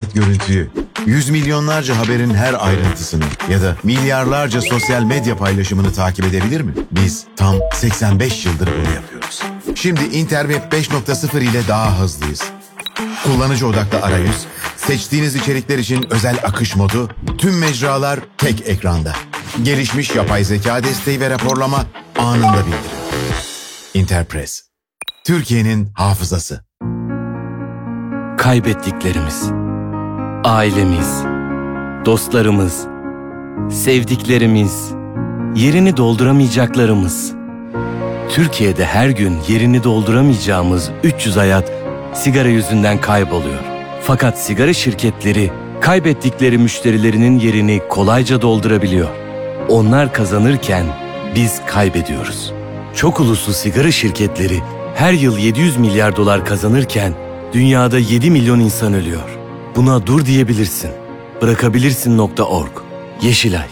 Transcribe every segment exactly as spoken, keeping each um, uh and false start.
dört görüntüyü, yüz milyonlarca haberin her ayrıntısını ya da milyarlarca sosyal medya paylaşımını takip edebilir mi? Biz tam seksen beş yıldır bunu yapıyoruz. Şimdi Interweb beş nokta sıfır ile daha hızlıyız. Kullanıcı odaklı arayüz, seçtiğiniz içerikler için özel akış modu, tüm mecralar tek ekranda. Gelişmiş yapay zeka desteği ve raporlama anında bildirim. Interpress, Türkiye'nin hafızası. Kaybettiklerimiz, ailemiz, dostlarımız, sevdiklerimiz, yerini dolduramayacaklarımız. Türkiye'de her gün yerini dolduramayacağımız üç yüz hayat sigara yüzünden kayboluyor. Fakat sigara şirketleri kaybettikleri müşterilerinin yerini kolayca doldurabiliyor. Onlar kazanırken biz kaybediyoruz. Çok uluslu sigara şirketleri her yıl yedi yüz milyar dolar kazanırken dünyada yedi milyon insan ölüyor. Buna dur diyebilirsin. Bırakabilirsin nokta org. Yeşilay.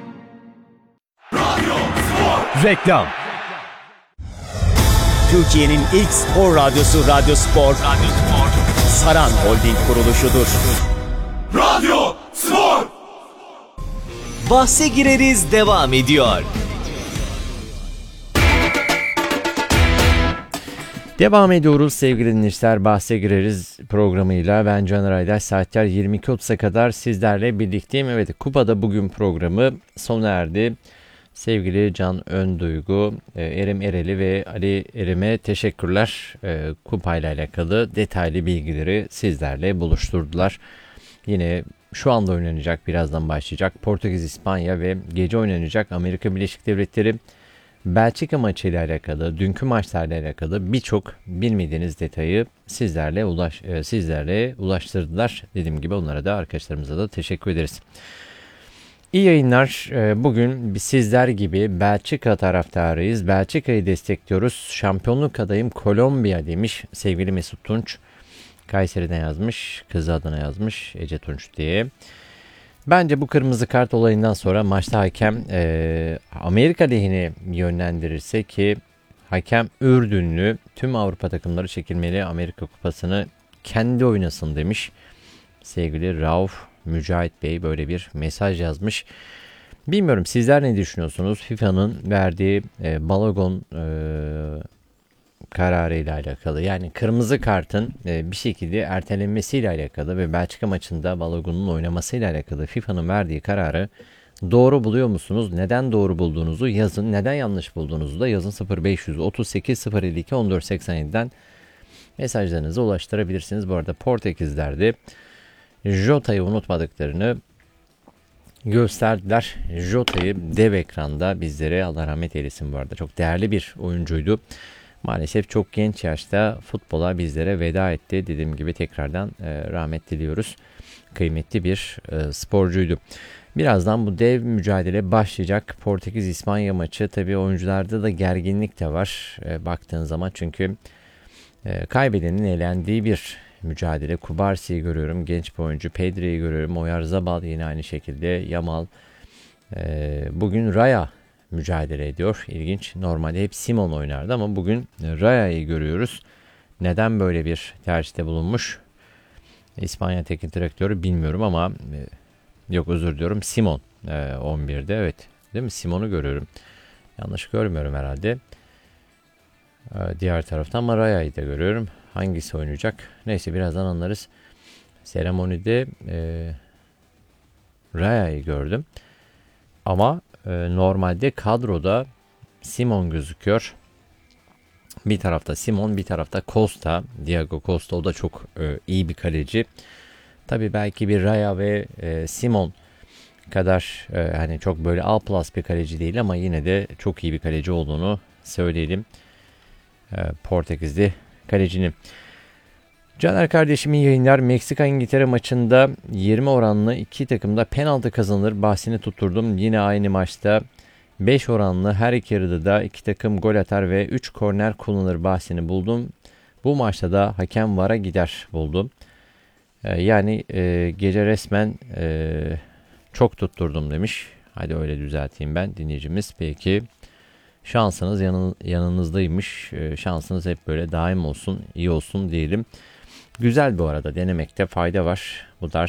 Radyo Spor. Reklam. Türkiye'nin ilk spor radyosu Radyo Spor. Radyo Spor. Saran Holding kuruluşudur. Radyo Spor. Bahse gireriz devam ediyor. Devam ediyoruz sevgili dinleyiciler. Bahse gireriz programıyla. Ben Caner Aydaş. Saatler yirmi iki otuz'a kadar sizlerle birlikteyim. Evet, Kupa'da bugün programı sona erdi. Sevgili Can Önduygu, Erim Ereli ve Ali Erim'e teşekkürler. Kupayla alakalı detaylı bilgileri sizlerle buluşturdular. Yine şu anda oynanacak, birazdan başlayacak Portekiz, İspanya ve gece oynanacak Amerika Birleşik Devletleri, Belçika maçıyla alakalı, dünkü maçlarla alakalı birçok bilmediğiniz detayı sizlerle ulaş sizlerle ulaştırdılar. Dediğim gibi onlara da, arkadaşlarımıza da teşekkür ederiz. İyi yayınlar. Bugün sizler gibi Belçika taraftarıyız. Belçika'yı destekliyoruz. Şampiyonluk adayım Kolombiya demiş sevgili Mesut Tunç. Kayseri'den yazmış. Kızı adına yazmış. Ece Tunç diye. Bence bu kırmızı kart olayından sonra maçta hakem e, Amerika lehine yönlendirirse, ki hakem Ürdünlü, tüm Avrupa takımları çekilmeli, Amerika Kupası'nı kendi oynasın demiş. Sevgili Rauf Mücahit Bey böyle bir mesaj yazmış. Bilmiyorum, sizler ne düşünüyorsunuz? FIFA'nın verdiği e, Balogun e, kararıyla alakalı, yani kırmızı kartın e, bir şekilde ertelenmesiyle alakalı ve Belçika maçında Balogun'un oynamasıyla alakalı FIFA'nın verdiği kararı doğru buluyor musunuz? Neden doğru bulduğunuzu yazın. Neden yanlış bulduğunuzu da yazın. sıfır beş yüz otuz sekiz sıfır elli iki on dört seksen yedi'den mesajlarınızı ulaştırabilirsiniz. Bu arada Portekizler'de Jota'yı unutmadıklarını gösterdiler. Jota'yı dev ekranda bizlere, Allah rahmet eylesin bu arada, çok değerli bir oyuncuydu. Maalesef çok genç yaşta futbola bizlere veda etti. Dediğim gibi tekrardan e, rahmet diliyoruz. Kıymetli bir e, sporcuydu. Birazdan bu dev mücadele başlayacak. Portekiz-İspanya maçı. Tabii oyuncularda da gerginlik de var e, baktığın zaman. Çünkü e, kaybedenin elendiği bir mücadele. Kubarsi'yi görüyorum. Genç bir oyuncu. Pedri'yi görüyorum. Oyarzabal yine aynı şekilde. Yamal. E, bugün Raya mücadele ediyor. İlginç. Normalde hep Simon oynardı ama bugün Raya'yı görüyoruz. Neden böyle bir tercihte bulunmuş? İspanya teknik direktörü bilmiyorum ama e, yok özür diliyorum. Simon e, on birde, evet. Değil mi? Simon'u görüyorum. Yanlış görmüyorum herhalde. E, diğer taraftan ama Raya'yı da görüyorum. Hangisi oynayacak? Neyse, birazdan anlarız. Seremonide e, Raya'yı gördüm. Ama normalde kadroda Simon gözüküyor. Bir tarafta Simon, bir tarafta Costa, Diego Costa, o da çok e, iyi bir kaleci. Tabii belki bir Raya ve e, Simon kadar e, hani çok böyle A plus bir kaleci değil ama yine de çok iyi bir kaleci olduğunu söyleyelim. E, Portekizli kalecinin. Caner kardeşimin yayınlar. Meksika-İngiltere maçında yirmi oranlı iki takımda penaltı kazanılır bahsini tutturdum. Yine aynı maçta beş oranlı her iki yarıda da iki takım gol atar ve üç korner kullanılır bahsini buldum. Bu maçta da hakem VAR'a gider buldum. Ee, yani e, gece resmen e, çok tutturdum demiş. Hadi öyle düzelteyim ben, dinleyicimiz. Peki şansınız yanın, yanınızdaymış. E, şansınız hep böyle daim olsun, iyi olsun diyelim. Güzel bu arada, denemekte fayda var bu tarz